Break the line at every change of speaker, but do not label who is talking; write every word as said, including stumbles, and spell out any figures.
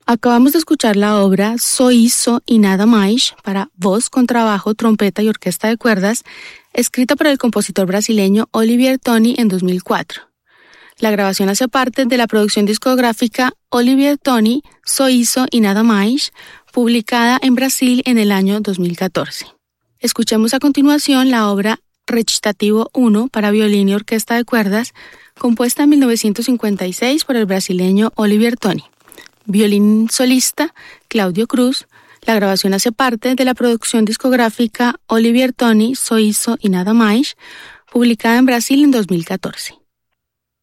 Acabamos de escuchar la obra Só Isso e Nada Mais para voz, contrabajo, trompeta y orquesta de cuerdas, escrita por el compositor brasileño Olivier Toni en dos mil cuatro. La grabación hace parte de la producción discográfica Olivier Toni, Só Isso e Nada Mais, publicada en Brasil en el año dos mil catorce. Escuchemos a continuación la obra Recitativo uno para violín y orquesta de cuerdas, compuesta en mil novecientos cincuenta y seis por el brasileño Olivier Toni. Violín solista, Claudio Cruz. La grabación hace parte de la producción discográfica Olivier Toni, Só Isso e Nada Mais, publicada en Brasil en dos mil catorce.